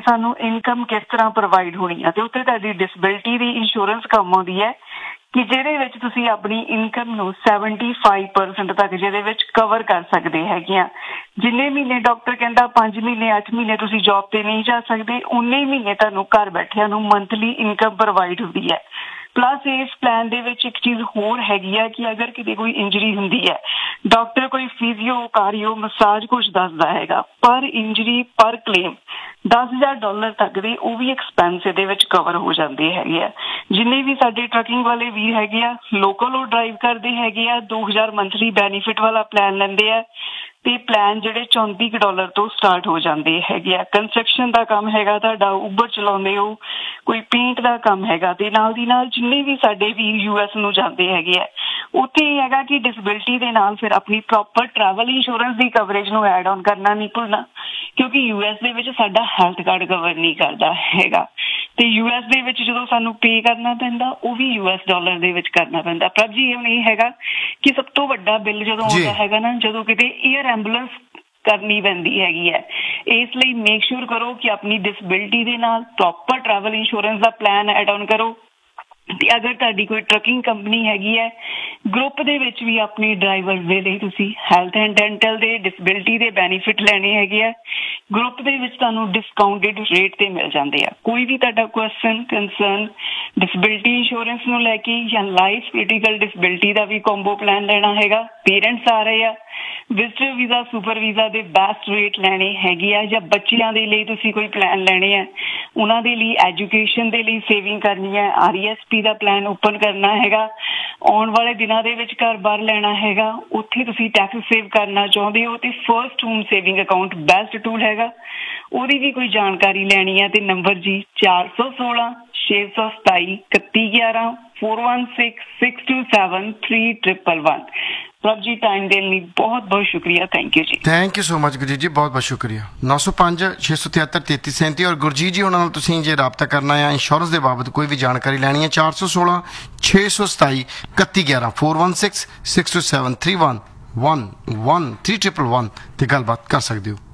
ਸਾਨੂੰ ਇਨਕਮ ਕਿਸ ਤਰ੍ਹਾਂ ਪ੍ਰੋਵਾਈਡ ਹੋਣੀ ਆ ਤੇ ਉੱਥੇ ਤੁਹਾਡੀ ਡਿਸੇਬਿਲਿਟੀ ਦੀ ਇੰਸ਼ੋਰੈਂਸ ਕੰਮ ਆਉਂਦੀ ਹੈ ਕਿ ਜਿਹਦੇ ਵਿੱਚ ਤੁਸੀਂ ਆਪਣੀ ਇਨਕਮ ਨੂੰ 75% ਤੱਕ ਜਿਹਦੇ ਵਿੱਚ ਕਵਰ ਕਰ ਸਕਦੇ ਹੈਗੇ ਆ। ਜਿੰਨੇ ਮਹੀਨੇ ਡਾਕਟਰ ਕਹਿੰਦਾ 5 ਮਹੀਨੇ 8 ਮਹੀਨੇ ਤੁਸੀਂ ਜੌਬ ਤੇ ਨਹੀਂ ਜਾ ਸਕਦੇ, ਉਨੇ ਮਹੀਨੇ ਤੁਹਾਨੂੰ ਘਰ ਬੈਠਿਆਂ ਨੂੰ ਮੰਥਲੀ ਇਨਕਮ ਪ੍ਰੋਵਾਈਡ ਹੁੰਦੀ ਹੈ। ਪਲੱਸ ਇਸ ਪਲਾਨ ਦੇ ਵਿੱਚ ਇੱਕ ਚੀਜ਼ ਹੋਰ ਹੈਗੀ ਆ ਕਿ ਅਗਰ ਕਿਤੇ ਕੋਈ ਇੰਜਰੀ ਹੁੰਦੀ ਹੈ, ਡਾਕਟਰ ਕੋਈ ਫਿਜ਼ੀਓ ਕਾਰੀਓ ਮਸਾਜ ਕੁਛ ਦੱਸਦਾ ਹੈਗਾ, ਪਰ ਇੰਜਰੀ ਪਰ ਕਲੇਮ $10,000 ਤੱਕ ਦੇ ਉਹ ਵੀ ਐਕਸਪੈਂਸ ਇਹਦੇ ਵਿੱਚ ਕਵਰ ਹੋ ਜਾਂਦੇ ਹੈਗੇ ਆ। ਜਿੰਨੇ ਵੀ ਸਾਡੇ ਟਰੱਕਿੰਗ ਵਾਲੇ ਵੀਰ ਹੈਗੇ ਆ, ਲੋਕਲ ਉਹ ਡਰਾਈਵ ਕਰਦੇ ਹੈਗੇ ਆ, 2,000 ਮੰਥਲੀ ਬੈਨੀਫਿਟ ਵਾਲਾ ਪਲਾਨ ਲੈਂਦੇ ਆ ਤੇ ਪਲਾਨ ਜਿਹੜੇ $34 ਤੋਂ ਸਟਾਰਟ ਹੋ ਜਾਂਦੇ ਹੈਗੇ ਆ। ਕੰਸਟਰਕਸ਼ਨ ਦਾ ਕੰਮ ਹੈਗਾ ਤੁਹਾਡਾ, ਉਬਰ ਚਲਾਉਂਦੇ ਹੋ, ਕੋਈ ਪੇਂਟ ਦਾ ਕੰਮ ਹੈਗਾ ਤੇ ਨਾਲ ਦੀ ਨਾਲ ਜਿੰਨੇ ਵੀ ਸਾਡੇ ਵੀਰ US ਨੂੰ ਜਾਂਦੇ ਹੈਗੇ ਆ, ਉੱਥੇ ਇਹ ਹੈਗਾ ਕਿ ਡਿਸੇਬਿਲਿਟੀ ਦੇ ਨਾਲ ਫਿਰ ਆਪਣੀ ਪ੍ਰੋਪਰ ਟਰੈਵਲ ਇੰਸ਼ੋਰੈਂਸ ਦੀ ਕਵਰੇਜ ਨੂੰ ਐਡ ਆਨ ਕਰਨਾ ਨਹੀਂ ਭੁੱਲਣਾ, ਕਿਉਂਕਿ US ਦੇ ਵਿੱਚ ਸਾਡਾ ਹੈਲਥ ਕਾਰਡ ਕਵਰ ਨਹੀਂ ਕਰਦਾ ਹੈਗਾ ਤੇ US ਦੇ ਵਿੱਚ ਜਦੋਂ ਸਾਨੂੰ ਪੇ ਕਰਨਾ ਪੈਂਦਾ ਉਹ ਵੀ $, ਦੇ ਵਿੱਚ ਕਰਨਾ ਪੈਂਦਾ। ਪਰ ਜੀ ਹੁਣ ਇਹ ਹੈਗਾ ਕਿ ਸਭ ਤੋਂ ਵੱਡਾ ਬਿੱਲ ਜਦੋਂ ਆਉਂਦਾ ਹੈਗਾ ਨਾ, ਜਦੋਂ ਕਿਤੇ ਏਅਰ ਐਂਬੂਲੈਂਸ ਕਰਨੀ ਪੈਂਦੀ ਹੈਗੀ ਹੈ, ਇਸ ਲਈ ਮੇਕ ਸ਼ੋਰ ਕਰੋ ਕਿ ਆਪਣੀ ਡਿਸੇਬਿਲਿਟੀ ਦੇ ਨਾਲ proper travel insurance the plan add on ਕਰੋ। ਤੇ ਅਗਰ ਤੁਹਾਡੀ ਕੋਈ ਟਰੱਕਿੰਗ ਕੰਪਨੀ ਹੈਗੀ ਹੈ, ਗਰੁੱਪ ਦੇ ਵਿੱਚ ਵੀ ਆਪਣੀ ਡਰਾਈਵਰ ਦੇ ਲਈ ਤੁਸੀਂ ਹੈਲਥ ਐਂਡ ਡੈਂਟਲ ਦੇ ਡਿਸੇਬਿਲਿਟੀ ਦੇ ਬੈਨੀਫਿਟ ਲੈਣੇ ਹੈਗੇ ਆ। ਗਰੁੱਪ ਦੇ ਵਿੱਚ ਤੁਹਾਨੂੰ ਡਿਸਕਾਊਂਟਡ ਰੇਟ ਤੇ ਮਿਲ ਜਾਂਦੇ ਆ। ਕੋਈ ਵੀ ਤੁਹਾਡਾ ਕੁਐਸਚਨ ਕੰਸਰਨ ਡਿਸੇਬਿਲਿਟੀ ਇੰਸ਼ੋਰੈਂਸ ਨੂੰ ਲੈ ਕੇ ਜਾਂ ਲਾਈਫ ਕ੍ਰਿਟੀਕਲ ਡਿਸੇਬਿਲਿਟੀ ਦਾ ਵੀ ਕੰਬੋ ਪਲਾਨ ਲੈਣਾ ਹੈਗਾ, ਪੇਰੈਂਟਸ ਆ ਰਹੇ ਆ, ਵਿਜ਼ਟਰ ਵੀਜ਼ਾ ਸੁਪਰ ਵੀਜ਼ਾ ਦੇ ਬੈਸਟ ਰੇਟ ਲੈਣੇ ਹੈਗੇ ਆ, ਜਾਂ ਬੱਚਿਆਂ ਦੇ ਲਈ ਤੁਸੀਂ ਕੋਈ ਪਲਾਨ ਲੈਣੇ ਆ, ਉਹਨਾਂ ਦੇ ਲਈ ਐਜੂਕੇਸ਼ਨ ਦੇ ਲਈ ਸੇਵਿੰਗ ਕਰਨੀ ਹੈ, RESP ਦਾ ਪਲਾਨ ਓਪਨ ਕਰਨਾ ਹੈਗਾ, ਆਉਣ ਵਾਲੇ ਦਿਨਾਂ ਦੇ ਵਿੱਚ ਘਰ ਬਾਹਰ ਲੈਣਾ ਹੈਗਾ, ਉੱਥੇ ਤੁਸੀਂ ਟੈਕਸ ਸੇਵ ਕਰਨਾ ਚਾਹੁੰਦੇ ਹੋ ਤੇ first home saving account best tool ਹੈਗਾ, ਉਹਦੀ ਵੀ ਕੋਈ ਜਾਣਕਾਰੀ ਲੈਣੀ ਹੈ ਤੇ ਨੰਬਰ ਜੀ 416 627 3111 4166273111। ਪ੍ਰਭ ਜੀ ਟਾਈਮ ਦੇਣ ਲਈ ਬਹੁਤ ਬਹੁਤ ਸ਼ੁਕਰੀਆ। ਥੈਂਕ ਯੂ ਜੀ। Thank you so much Gurjeet ਜੀ, ਬਹੁਤ ਬਹੁਤ ਸ਼ੁਕਰੀਆ। 905 673 3337 ਔਰ ਗੁਰਜੀਤ ਜੀ ਉਹਨਾਂ ਨਾਲ ਤੁਸੀਂ ਜੇ ਰਾਬਤਾ ਕਰਨਾ ਹੈ ਇੰਸ਼ੋਰੈਂਸ ਦੇ ਬਾਬਤ ਕੋਈ ਵੀ ਜਾਣਕਾਰੀ ਲੈਣੀ ਹੈ 416 627 3111 4166273111 3111 ਤੇ ਗੱਲਬਾਤ ਕਰ ਸਕਦੇ ਹੋ।